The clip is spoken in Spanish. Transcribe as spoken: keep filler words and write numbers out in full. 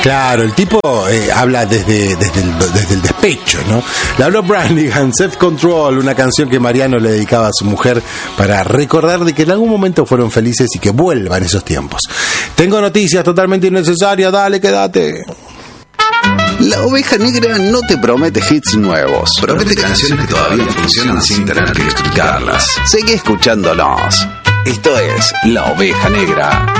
Claro, el tipo eh, habla desde, desde, el, desde el despecho, ¿no? Le habló Brannigan, Self Control, una canción que Mariano le dedicaba a su mujer para recordar de que en algún momento fueron felices y que vuelvan esos tiempos. Tengo noticias totalmente innecesarias, dale, quédate. La Oveja Negra no te promete hits nuevos, promete canciones que todavía funcionan sin tener que explicarlas. Seguí escuchándonos. Esto es La Oveja Negra.